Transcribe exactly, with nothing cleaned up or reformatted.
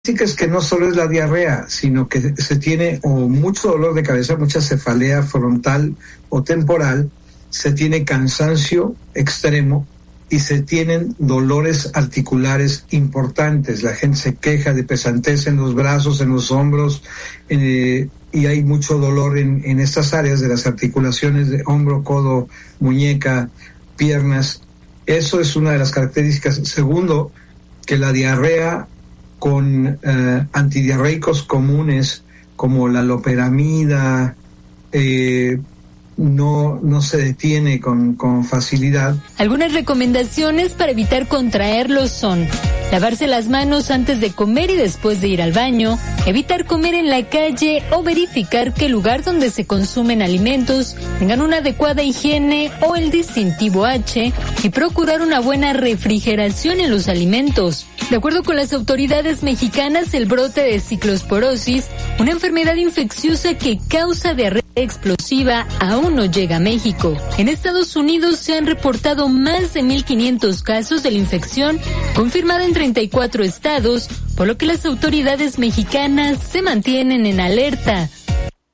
es que no solo es la diarrea, sino que se tiene o mucho dolor de cabeza, mucha cefalea frontal o temporal, se tiene cansancio extremo y se tienen dolores articulares importantes. La gente se queja de pesantez en los brazos, en los hombros, eh, y hay mucho dolor en, en estas áreas de las articulaciones de hombro, codo, muñeca, piernas. Eso es una de las características. Segundo, que la diarrea con eh, antidiarreicos comunes como la loperamida eh, no, no se detiene con, con facilidad. Algunas recomendaciones para evitar contraerlos son: lavarse las manos antes de comer y después de ir al baño, evitar comer en la calle o verificar que el lugar donde se consumen alimentos tengan una adecuada higiene o el distintivo H, y procurar una buena refrigeración en los alimentos. De acuerdo con las autoridades mexicanas, el brote de ciclosporosis, una enfermedad infecciosa que causa diarrea explosiva, aún no llega a México. En Estados Unidos se han reportado más de mil quinientos casos de la infección confirmada en treinta y cuatro estados, por lo que las autoridades mexicanas se mantienen en alerta.